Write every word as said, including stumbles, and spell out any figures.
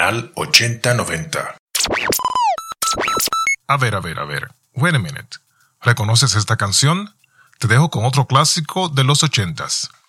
Canal ochenta noventa. A ver, a ver, a ver. Wait a minute. ¿Reconoces esta canción? Te dejo con otro clásico de los ochentas.